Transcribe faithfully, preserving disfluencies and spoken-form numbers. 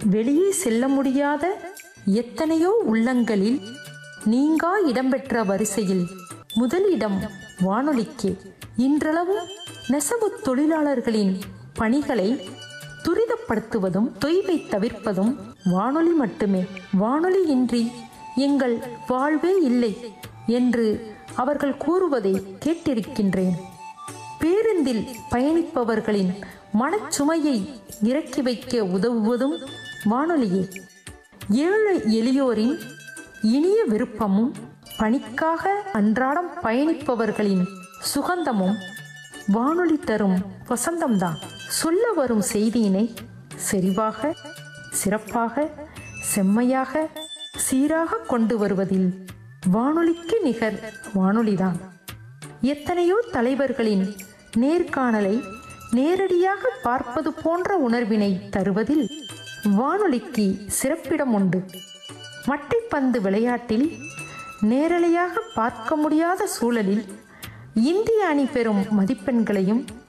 வெளியே செல்ல முடியாத எத்தனையோ உள்ளங்களில் நீங்கா இடம்பெற்ற வரிசையில் முதலிடம் வானொலிக்கு. இன்றளவும் நெசவு தொழிலாளர்களின் பணிகளை துரிதப்படுத்துவதும் தொய்வை தவிர்ப்பதும் வானொலி மட்டுமே. வானொலி இன்றி எங்கள் வாழ்வே இல்லை என்று அவர்கள் கூறுவதை கேட்டிருக்கின்றேன். பேருந்தில் பயணிப்பவர்களின் மனச்சுமையை இறக்கி வைக்க உதவுவதும் வானொலியே. ஏழை எளியோரின் இனிய விருப்பமும் பணிக்காக அன்றாடம் பயணிப்பவர்களின் சுகந்தமும் வானொலி தரும் வசந்தம்தான். சொல்ல வரும் செய்தியினை செறிவாக, சிறப்பாக, செம்மையாக, சீராக கொண்டு வருவதில் வானொலிக்கு நிகர் வானொலிதான். எத்தனையோ தலைவர்களின் நேர்காணலை நேரடியாக பார்ப்பது போன்ற உணர்வினை தருவதில் வானொலிக்கு சிறப்பிடம் உண்டு. மட்டைப்பந்து விளையாட்டில் நேரலையாக பார்க்க முடியாத சூழலில் இந்திய அணி பெறும் மதிப்பெண்களையும்